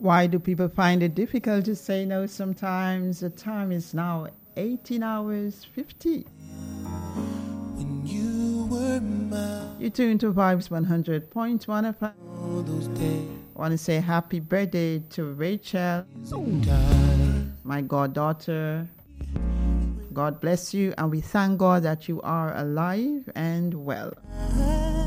Why do people find it difficult to say no sometimes? The time is now 18 hours 50. When you were mine, You tune to Vibes 100.1 FM. all those days I want to say happy birthday to Rachel, and time. my goddaughter. God bless you, and we thank God that you are alive and well.